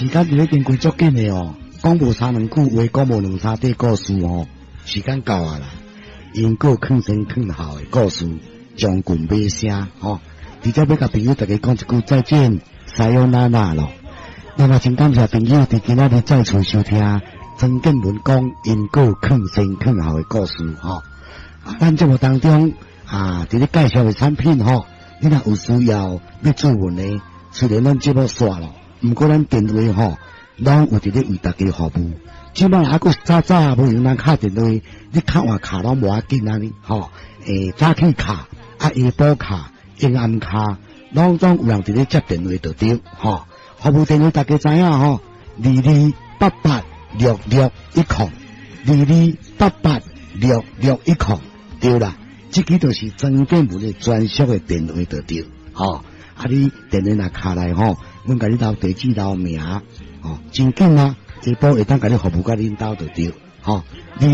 时间伫咧经过足紧的哦，讲无三两句话，讲无两三块故事哦，时间到啊啦。因果劝先劝后的故事，将军尾声吼。直接要甲朋友大家讲一句再见，撒由那拉咯。那么真感谢朋友伫今仔日再次收听曾建文讲因果劝先劝后的故事吼。咱节目当中伫咧介绍的产品吼，你若有需要要咨询的，虽然咱节目煞咯，毋过咱电话吼，拢有伫咧为大家服务。即摆还佫早无用咱敲电话，你敲换卡拢无要紧啊你吼。早起卡下晡卡。阴暗卡，拢总有人伫咧接电话就对，吼。服务电话大家知影吼，22886610，22886610，对啦，这个就是曾建文的专属的电话就对，吼。你电话若卡来吼，阮甲你留地址留名，吼，真紧啊，下晡会当甲你服务甲恁兜就对，吼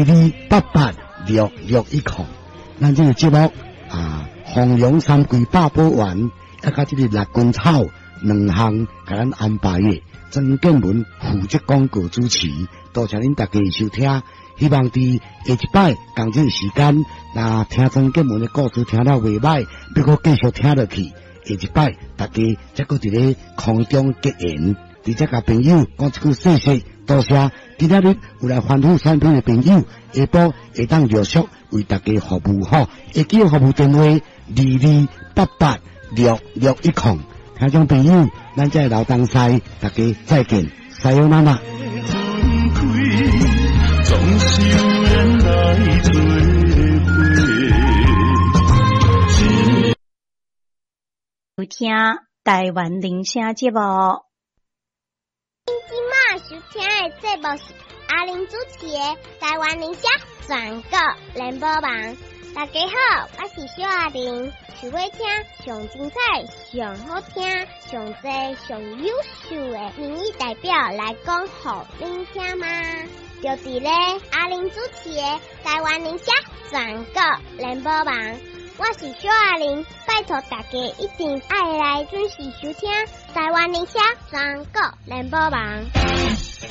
，22886610，咱这个节目弘扬三桂八宝丸，甲这个六根草两项，甲咱安排的曾建文负责广告主持，多谢恁大家收听。希望伫下一摆同这个时间，那听曾建文的故事听了袂歹，要搁继续听落去。下一摆大家再搁伫咧空中结缘，直接甲朋友讲一句谢谢，多谢。今仔日有来欢呼产品的朋友，下晡会当陆续为大家服务吼。会记服务电话22886610，听众朋友，咱在老东西，大家再见，撒由那拉。 有听台湾铃声节目。 今麦收听的节目是阿玲主持的台湾铃声全国联播网。大家好，我是小阿玲，想要听上精彩、上好听、上多、上优秀的民意代表来讲互恁听吗？就伫咧阿玲主持的台湾铃声全国联播网。我是小阿玲，拜托大家一定爱来准时收听台湾铃声全国联播网。